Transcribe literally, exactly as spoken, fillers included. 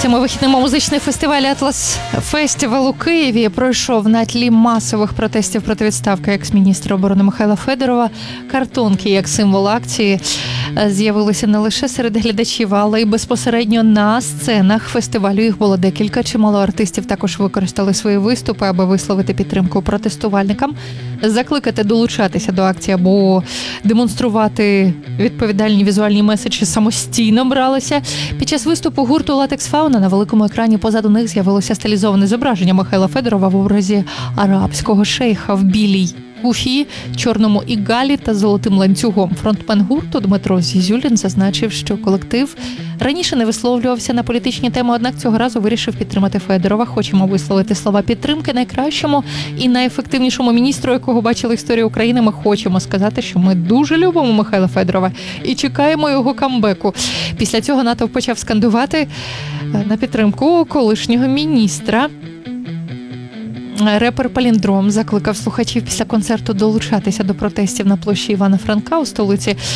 Цими вихідними музичний фестиваль «Атлас Фестивал» у Києві пройшов на тлі масових протестів проти відставки екс-міністра оборони Михайла Федорова. Картонки, як символ акції, з'явилися не лише серед глядачів, але й безпосередньо на сценах фестивалю. Їх було декілька. Чимало артистів також використали свої виступи, аби висловити підтримку протестувальникам, закликати долучатися до акції або демонструвати відповідальні візуальні меседжі самостійно бралися. Під час виступу гурту «Латекс Фауна» на великому екрані позаду них з'явилося стилізоване зображення Михайла Федорова в образі арабського шейха в білій куфі, чорному ігалі та золотим ланцюгом. Фронтмен гурту Дмитро Зізюлін зазначив, що колектив раніше не висловлювався на політичні теми, однак цього разу вирішив підтримати Федорова. Хочемо висловити слова підтримки найкращому і найефективнішому міністру, якого бачила історія України. Ми хочемо сказати, що ми дуже любимо Михайла Федорова і чекаємо його камбеку. Після цього натовп почав скандувати на підтримку колишнього міністра. Репер Паліндром закликав слухачів після концерту долучатися до протестів на площі Івана Франка у столиці.